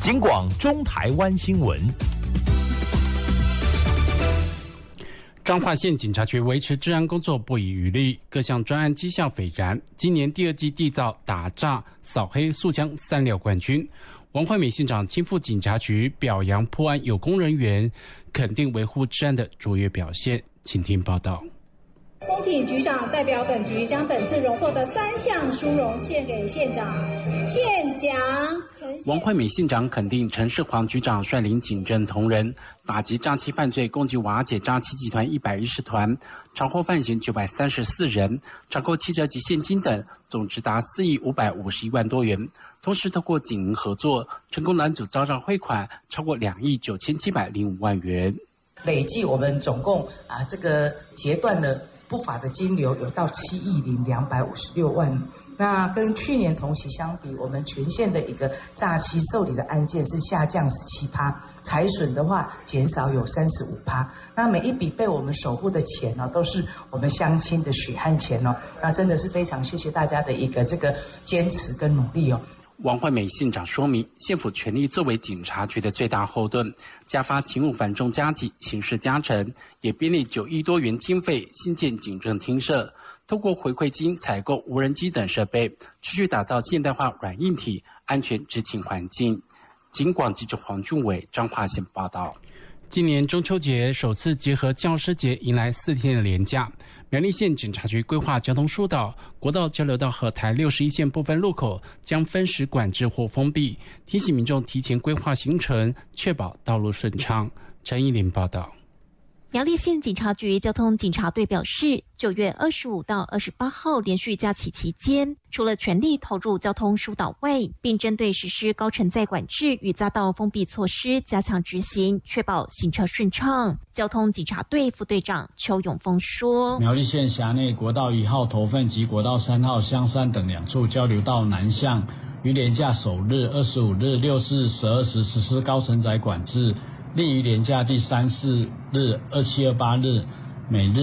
警广中台湾新闻。 彰化县警察局维持治安工作不遗余力，各项专案绩效斐然。今年第2季缔造打诈、扫黑、诉枪3料冠军。王惠美县长亲赴警察局表扬破案有功人员，肯定维护治安的卓越表现。请听报道。 恭请局长代表本局将本次荣获的3项殊荣献给县长。县奖王惠美县长肯定陈世煌局长率领警政同仁打击诈欺犯罪，共计瓦解诈欺集团110团，查获犯嫌934人，查扣汽车及现金等，总值达4亿551万多元。同时，透过警营合作，成功拦阻遭诈汇款超过2亿9705万元。 累计我们总共这个截断了不法的金流有到7亿256万。那跟去年同期相比，我们全县的一个诈欺受理的案件是下降17%，财损的话减少有35%。那每一笔被我们守护的钱呢，都是我们乡亲的血汗钱哦。那真的是非常谢谢大家的一个这个坚持跟努力哦。 王惠美县长说明，县府全力作为警察局的最大后盾，加发勤务繁重加急，刑事加成，也编列9亿多元经费新建警政厅舍，透过回馈金采购无人机等设备，持续打造现代化软硬体安全执勤环境。警广记者黄俊伟彰化县报道。今年中秋节首次结合教师节，迎来4天的连假。苗栗县警察局规划交通疏导，国道交流道和台61线部分路口将分时管制或封闭，提醒民众提前规划行程，确保道路顺畅。陈依林报道。 苗栗县警察局交通警察队表示，9月25到28号连续假期期间，除了全力投入交通疏导外，并针对实施高承载管制与匝道封闭措施加强执行，确保行车顺畅。交通警察队副队长邱永峰说， 苗栗县辖内国道1号头份及国道3号香山等2处交流道南向，于连假首日、25日、6日、12时实施高承载管制，另于连假第3、4日、27、28日每日